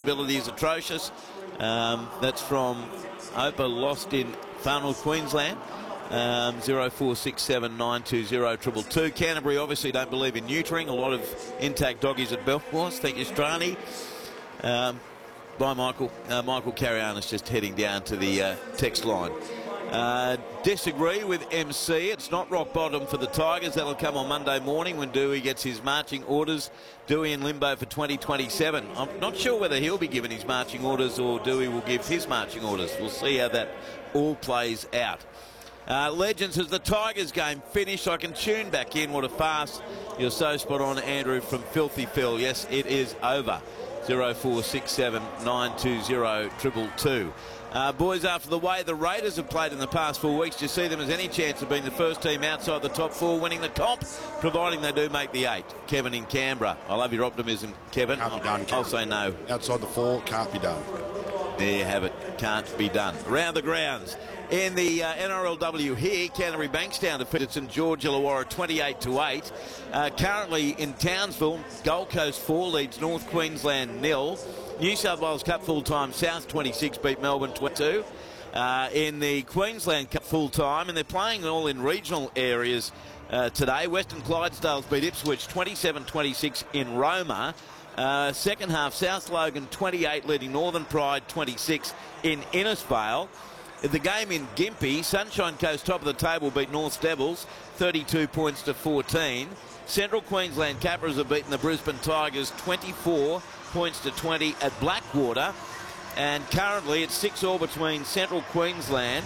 ability is atrocious. That's from Opa, lost in Farnell, Queensland. 0467920222. Canterbury obviously don't believe in neutering. A lot of intact doggies at Belfast. Thank you, Strani. By Michael. Michael Carrianis just heading down to the text line. Disagree with MC. It's not rock bottom for the Tigers. That'll come on Monday morning when Dewey gets his marching orders. Dewey in limbo for 2027. I'm not sure whether he'll be given his marching orders or Dewey will give his marching orders. We'll see how that all plays out. Legends, as the Tigers game finished, I can tune back in. What a farce. You're so spot on, Andrew, from Filthy Phil. Yes, it is over. 0467920222. Boys, after the way the Raiders have played in the past 4 weeks, do you see them as any chance of being the first team outside the top 4 winning the comp, providing they do make the 8? Kevin in Canberra. I love your optimism, Kevin. Can't be done, Kevin. I'll say no. Outside the 4, can't be done. There you have it. Can't be done. Around the grounds. In the NRLW here, Canterbury Bankstown defeated St George Illawarra 28-8. Currently in Townsville, Gold Coast 4 leads North Queensland 0. New South Wales Cup full-time, South 26 beat Melbourne 22. In the Queensland Cup full-time, and they're playing all in regional areas today. Western Clydesdales beat Ipswich 27-26 in Roma. Second half, South Logan 28 leading Northern Pride 26 in Innisfail. The game in Gympie, Sunshine Coast top of the table beat North Devils 32 points to 14. Central Queensland Capras have beaten the Brisbane Tigers 24 points to 20 at Blackwater. And currently it's 6-all between Central Queensland,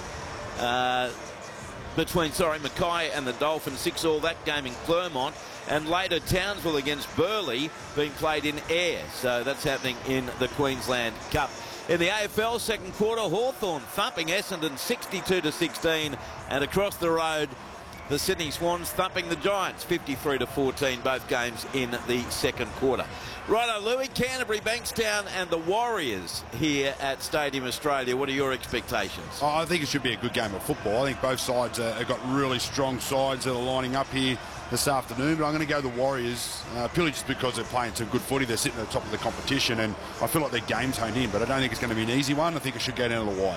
Mackay and the Dolphins. 6-all that game in Clermont. And later Townsville against Burleigh being played in Ayr. So that's happening in the Queensland Cup. In the AFL second quarter, Hawthorn thumping Essendon 62-16, and across the road, the Sydney Swans thumping the Giants 53-14, both games in the second quarter. Righto, Louis, Canterbury, Bankstown and the Warriors here at Stadium Australia. What are your expectations? I think it should be a good game of football. I think both sides have got really strong sides that are lining up here this afternoon, but I'm going to go the Warriors purely just because they're playing some good footy. They're sitting at the top of the competition, and I feel like their game's honed in, but I don't think it's going to be an easy one. I think it should go down to the wire.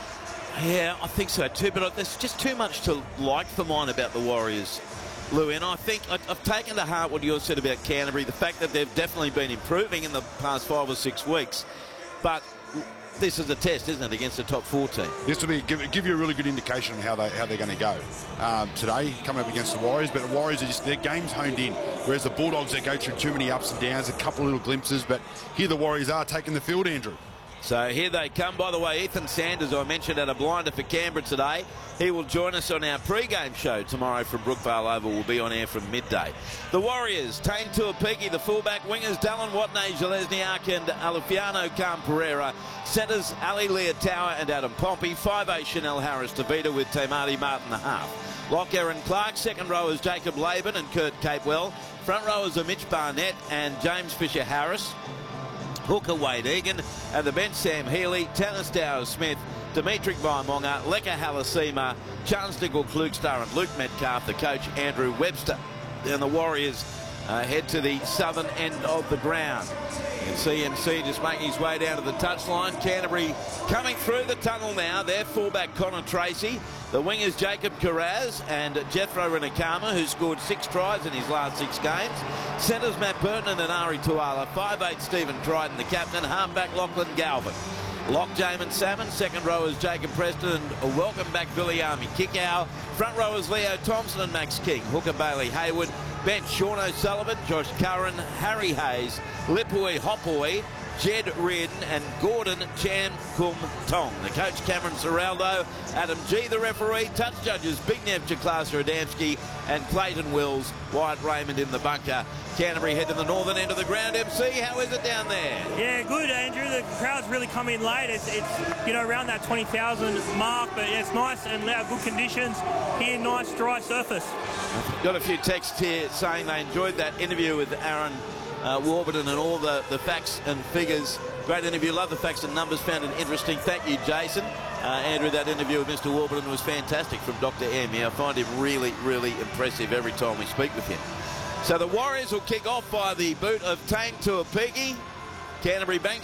Yeah, I think so too, but there's just too much to like for mine about the Warriors, Louis, and I think I've taken to heart what you said about Canterbury, the fact that they've definitely been improving in the past 5 or 6 weeks, but this is a test, isn't it, against the top 4 team? This will be give you a really good indication on how they're going to go today, coming up against the Warriors. But the Warriors are just, their game's honed in, whereas the Bulldogs, they go through too many ups and downs, a couple of little glimpses. But here the Warriors are taking the field, Andrew. So here they come. By the way, Ethan Sanders, I mentioned, had a blinder for Canberra today. He will join us on our pre-game show tomorrow from Brookvale Oval. Will be on air from midday. The Warriors, Tane Tuapiki, the fullback, wingers Dallin Watney, Železniak and Alefiano Khan-Pereira. Centres Ali Leotawa and Adam Pompey. 5'8" Chanel Harris-Tavita with Tamati Martin the half. Lock Aaron Clark. Second rowers Jacob Laban and Kurt Capewell. Front rowers are Mitch Barnett and James Fisher-Harris. Hooker Wade Egan, and the bench Sam Healy, Tanis Dower-Smith, Dimitri Vaimonga, Leka Halasima, Charles Nicol-Klugstar and Luke Metcalf, the coach Andrew Webster. And the Warriors head to the southern end of the ground. And CMC just making his way down to the touchline. Canterbury coming through the tunnel now. Their fullback Connor Tracy. The wingers Jacob Carraz and Jethro Renakama, who scored 6 tries in his last 6 games. Centres Matt Burton and Ari Tuala. 5'8" Stephen Crichton, the captain. Halfback Lachlan Galvin. Lock Jamin Salmon. Second rowers Jacob Preston and welcome back Viliami Kickow. Front rowers Leo Thompson and Max King. Hooker Bailey Hayward. Bench Sean O'Sullivan, Josh Curran, Harry Hayes, Lipui Hopoi, Jed Reardon and Gordon Chan Kum Tong. The coach Cameron Serraldo, Adam G the referee, touch judges Bignev Jaklasa Adamski and Clayton Wills, Wyatt Raymond in the bunker. Canterbury head to the northern end of the ground. MC, how is it down there? Yeah, good, Andrew. The crowd's really come in late. It's you know, around that 20,000 mark, but it's nice and good conditions here. Nice dry surface. Got a few texts here saying they enjoyed that interview with Aaron Warburton and all the facts and figures. Great interview. Love the facts and numbers. Found it interesting. Thank you, Jason. Andrew, that interview with Mr. Warburton was fantastic from Dr. Emmy. I find him really, really impressive every time we speak with him. So the Warriors will kick off by the boot of Tane Tuapiki. Canterbury Bankstown